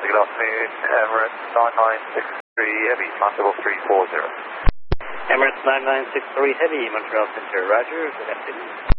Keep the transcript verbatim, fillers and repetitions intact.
good afternoon. Emirates nine nine six three Heavy, Montreal three four zero. Emirates nine nine six three Heavy, Montreal Center, Roger. Good afternoon.